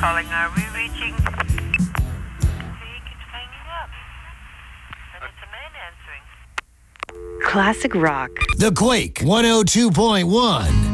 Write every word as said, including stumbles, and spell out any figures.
calling. Are we reaching? He keeps hanging up. And it's a man answering. Classic rock. The Quake one oh two point one.